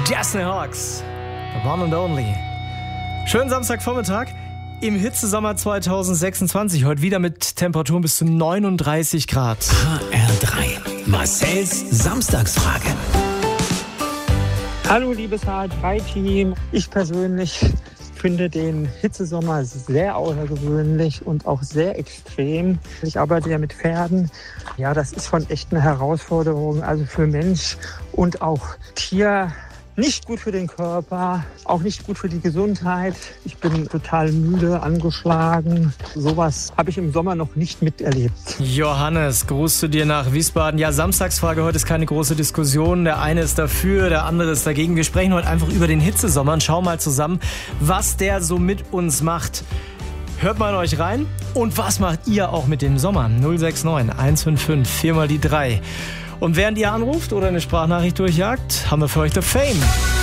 Destiny Hawks, the one and only. Schönen Samstagvormittag im Hitzesommer 2026. Heute wieder mit Temperaturen bis zu 39 Grad. HR3, Marcells Samstagsfrage. Hallo liebes HR3-Team. Ich persönlich finde den Hitzesommer sehr außergewöhnlich und auch sehr extrem. Ich arbeite ja mit Pferden. Ja, das ist schon echt eine Herausforderung. Also für Mensch und auch Tier. Nicht gut für den Körper, auch nicht gut für die Gesundheit. Ich bin total müde, angeschlagen. Sowas habe ich im Sommer noch nicht miterlebt. Johannes, Gruß zu dir nach Wiesbaden. Ja, Samstagsfrage, heute ist keine große Diskussion. Der eine ist dafür, der andere ist dagegen. Wir sprechen heute einfach über den Hitzesommer und schauen mal zusammen, was der so mit uns macht. Hört mal in euch rein. Und was macht ihr auch mit dem Sommer? 069 155 4 mal die 3. Und während ihr anruft oder eine Sprachnachricht durchjagt, haben wir für euch The Fame.